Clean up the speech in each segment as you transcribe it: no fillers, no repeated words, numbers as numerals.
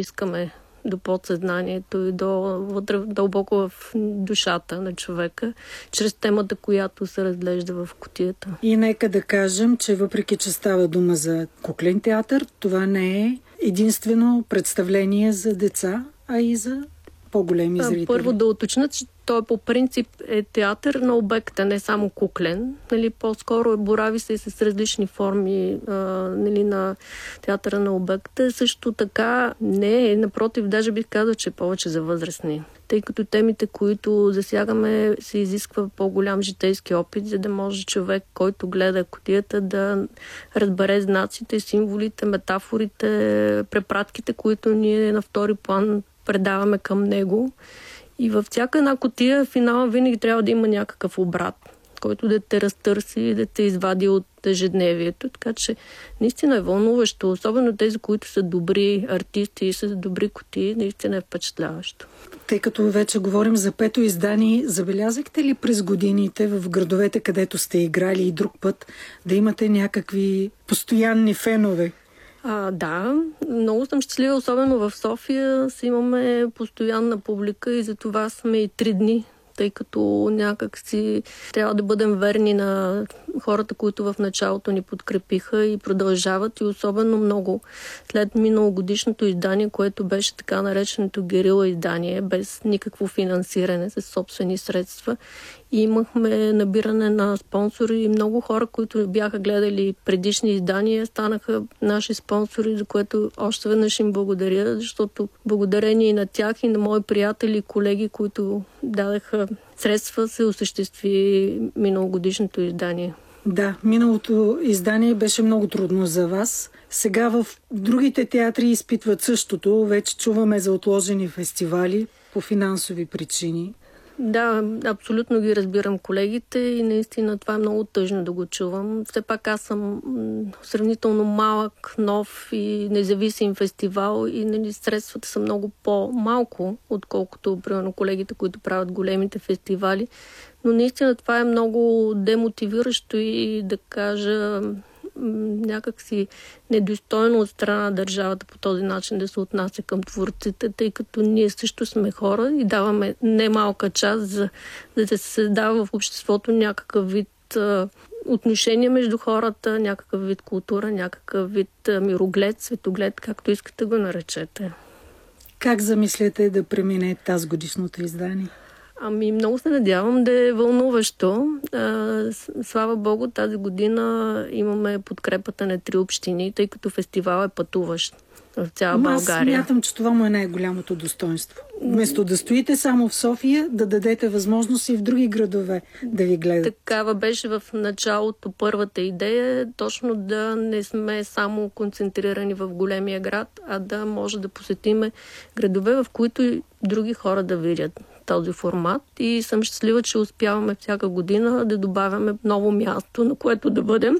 искаме до подсъзнанието и вътре дълбоко в душата на човека, чрез темата, която се разглежда в кутията. И нека да кажем, че въпреки че става дума за куклен театър, това не е единствено представление за деца, а и за по-големи зрители. Първо да уточня, че той по принцип е театър на обекта, не само куклен. По-скоро борави се и с различни форми на театъра на обекта. Също така не е, напротив, даже бих казал, че е повече за възрастни. Тъй като темите, които засягаме, се изисква по-голям житейски опит, за да може човек, който гледа кутията, да разбере знаците, символите, метафорите, препратките, които ние на втори план предаваме към него. И във всяка една кутия финала винаги трябва да има някакъв обрат, който да те разтърси, да те извади от ежедневието. Така че наистина е вълнуващо, особено тези, които са добри артисти и са добри кутии, наистина е впечатляващо. Тъй като вече говорим за 5-то издание, забелязахте ли през годините в градовете, където сте играли и друг път, да имате някакви постоянни фенове? Да, много съм щастлива, особено в София си имаме постоянна публика и за това сме и 3 дни, тъй като някак си трябва да бъдем верни на хората, които в началото ни подкрепиха и продължават, и особено много след миналогодишното издание, което беше така нареченото герила издание, без никакво финансиране, с собствени средства. И имахме набиране на спонсори и много хора, които бяха гледали предишни издания, станаха наши спонсори, за което още веднъж им благодаря, защото благодарение и на тях, и на мои приятели и колеги, които дадаха средства, се осъществи миналогодишното издание. Да, миналото издание беше много трудно за вас. Сега в другите театри изпитват същото. Вече чуваме за отложени фестивали по финансови причини. Да, абсолютно ги разбирам колегите и наистина това е много тъжно да го чувам. Все пак аз съм сравнително малък, нов и независим фестивал и средствата са много по-малко, отколкото примерно колегите, които правят големите фестивали. Но наистина това е много демотивиращо и да кажа някакси недостойно от страна на държавата по този начин да се отнася към творците, тъй като ние също сме хора и даваме немалка част за да се създава в обществото някакъв вид отношение между хората, някакъв вид култура, някакъв вид мироглед, светоглед, както искате го наречете. Как замисляте да премине тази годишното издание? Много се надявам да е вълнуващо. Слава Богу, тази година имаме подкрепата на 3 общини, тъй като фестивал е пътуващ в цяла България. Аз смятам, че това му е най-голямото достоинство. Вместо да стоите само в София, да дадете възможност и в други градове да ви гледат. Такава беше в началото първата идея, точно да не сме само концентрирани в големия град, а да може да посетиме градове, в които и други хора да видят този формат. И съм щастлива, че успяваме всяка година да добавяме ново място, на което да бъдем.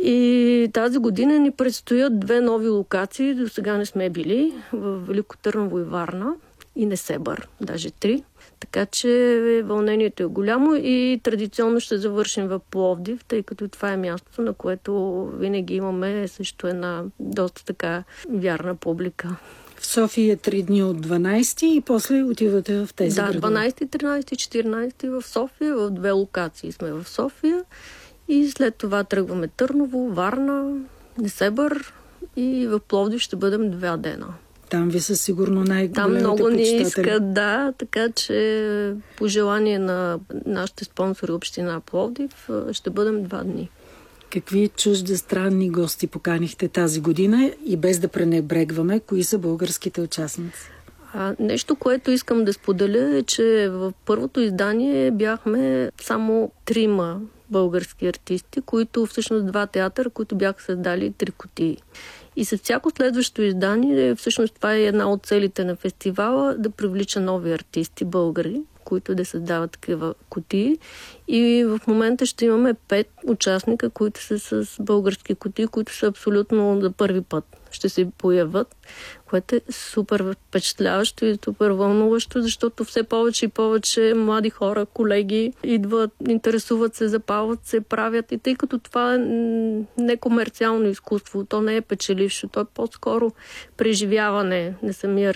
И тази година ни предстоят 2 нови локации. До сега не сме били в Велико Търново и Варна и Несебър, даже 3. Така че вълнението е голямо и традиционно ще завършим в Пловдив, тъй като това е мястото, на което винаги имаме също една доста така вярна публика. В София 3 дни от 12 и после отивате в тези градове. Да, 12, 13, 14 в София, в 2 локации сме в София и след това тръгваме Търново, Варна, Несебър и в Пловдив ще бъдем 2 дена. Там ви са сигурно най-големите почитатели. Там много ни искат, да, така че по желание на нашите спонсори община Пловдив ще бъдем 2 дни. Какви чуждестранни гости поканихте тази година и без да пренебрегваме, кои са българските участници? Нещо, което искам да споделя е, че в първото издание бяхме само 3 български артисти, които всъщност 2 театъра, които бяха създали 3 кутии. И с всяко следващо издание, всъщност това е една от целите на фестивала, да привлича нови артисти, българи, които да създават такива кутии. И в момента ще имаме 5 участника, които са с български кутии, които са абсолютно за първи път ще се появят, което е супер впечатляващо и супер вълнуващо, защото все повече и повече млади хора, колеги идват, интересуват се, запалват се, правят. И тъй като това е некомерциално изкуство, то не е печелившо, то е по-скоро преживяване на самия